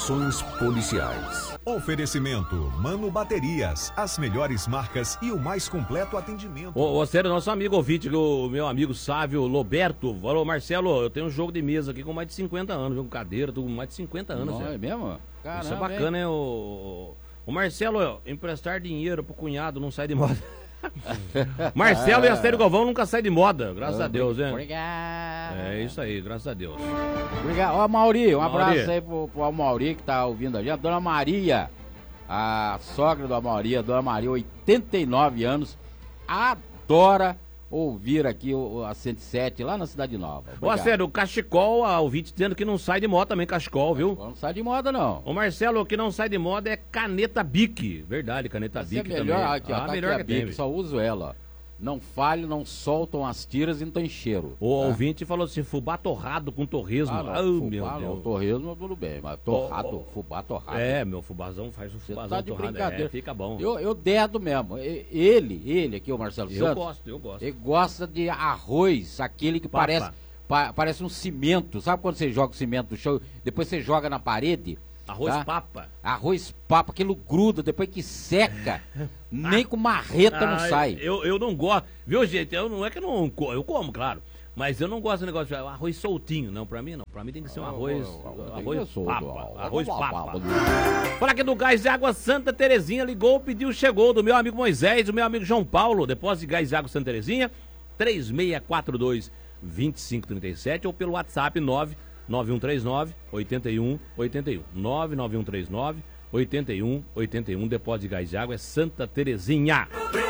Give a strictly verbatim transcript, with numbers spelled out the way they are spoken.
Operações policiais. Oferecimento Mano Baterias, as melhores marcas e o mais completo atendimento. Ô, ô sério, nosso amigo ouvinte, o meu amigo Sávio Loberto, falou, Marcelo, eu tenho um jogo de mesa aqui com mais de cinquenta anos, viu, com cadeira, com mais de cinquenta anos. Não, é mesmo? Caramba, isso é bacana, hein, o, o Marcelo, emprestar dinheiro pro cunhado não sai de moda. Marcelo e Astério Galvão nunca sai de moda, graças a Deus, hein? Obrigado. É isso aí, graças a Deus. Obrigado. Ó, Mauri, um Mauri. abraço aí pro, pro Mauri que tá ouvindo a gente. A dona Maria, a sogra da Mauri, a dona Maria, oitenta e nove anos, adora ouvir aqui o, a cento e sete lá na Cidade Nova. Ô, Astério, o Cachecol, a ouvinte dizendo que não sai de moda também, Cachecol, viu? Não sai de moda, não. O Marcelo, o que não sai de moda é caneta Bic. Verdade, caneta Essa Bic é melhor, também. aqui, ó, ah, tá melhor aqui que a tem. Bic, só uso ela. Não falho, não soltam as tiras e não tem cheiro. O tá? ouvinte falou assim, fubá torrado com torresmo. Ah, não, Ah, fubá, meu não, Deus. torresmo tudo bem, mas torrado, Oh, oh. fubá torrado. É, meu fubazão faz um Você fubazão tá de torrado. brincadeira. É, fica bom. Eu, eu dedo mesmo. E- Ele, ele aqui, o Marcelo Eu Santos. gosto, eu gosto. Ele gosta de arroz, aquele que Papa. parece, pa- parece um cimento. Sabe quando você joga o cimento no chão, depois você joga na parede? Arroz tá? papa. Arroz papa, aquilo gruda, depois que seca, nem com marreta não Ah, sai. Eu, eu não gosto. Viu, gente? Eu, não é que eu não co- eu como, claro. Mas eu não gosto do negócio de arroz soltinho, não. Pra mim, não. Pra mim tem que ser um arroz. Arroz papa. Arroz papa. Fala aqui do Gás de Água Santa Terezinha. Ligou, pediu, chegou. Do meu amigo Moisés, do meu amigo João Paulo. Depósito de Gás de Água Santa Terezinha. três seis quatro dois, dois cinco três sete ou pelo WhatsApp nove nove um três nove, oito um oito um. nove nove um três nove, oito um oito um. Depósito de Gás de Água é Santa Terezinha.